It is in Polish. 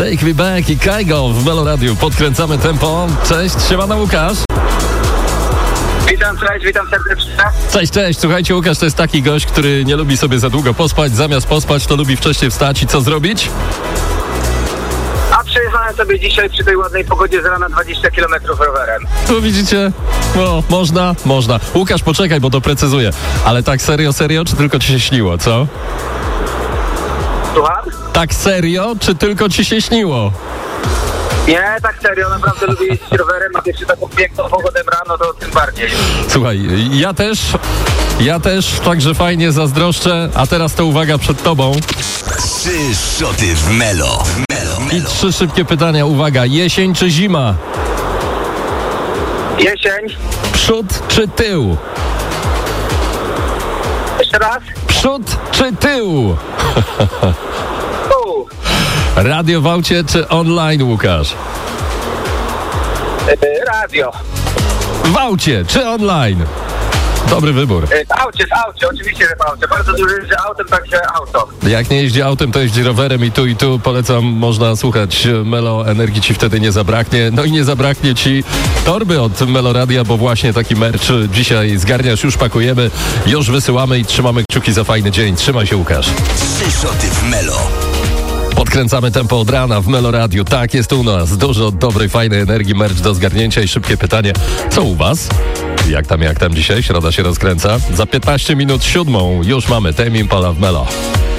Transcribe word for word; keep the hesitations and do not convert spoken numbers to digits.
Take Me Back i Kaigo w Melo Radiu. Podkręcamy tempo. Cześć, siemano Łukasz. Witam, cześć, witam serdecznie. Cześć, cześć. Słuchajcie, Łukasz to jest taki gość, który nie lubi sobie za długo pospać. Zamiast pospać, to lubi wcześniej wstać i co zrobić? A przejechałem sobie dzisiaj przy tej ładnej pogodzie z rana dwadzieścia kilometrów rowerem. Tu widzicie? No, można, można. Łukasz, poczekaj, bo to precyzuję. Ale tak serio, serio, czy tylko ci się śniło, co? Słucham? Tak serio, czy tylko ci się śniło? Nie, tak serio, naprawdę lubię jeździć rowerem, a jeszcze taką piękną pogodę rano, to tym bardziej. Słuchaj, ja też, ja też, także fajnie zazdroszczę, a teraz to uwaga przed tobą. Trzy szoty w Melo. Melo, Melo. I trzy szybkie pytania, uwaga, jesień czy zima? Jesień. Przód czy tył? Jeszcze raz? Przód czy tył? Tu. Radio w aucie czy online, Łukasz? Yy, radio. W aucie czy online? Dobry wybór. Yy, w aucie, w aucie, oczywiście, że w aucie. Bardzo dużo jeżdżę autem, także auto. Jak nie jeździ autem, to jeździ rowerem i tu i tu polecam, można słuchać Melo, energii ci wtedy nie zabraknie. No i nie zabraknie ci torby od Melo Radia, bo właśnie taki merch dzisiaj zgarniasz, już pakujemy, już wysyłamy i trzymamy kciuki za fajny dzień. Trzymaj się, Łukasz. Trzy szoty w Melo. Podkręcamy tempo od rana w Melo Radiu. Tak, jest u nas dużo dobrej, fajnej energii, merch do zgarnięcia i szybkie pytanie. Co u was? Jak tam, jak tam dzisiaj? Środa się rozkręca. Za piętnaście minut siódmą już mamy Tame Impala w Melo.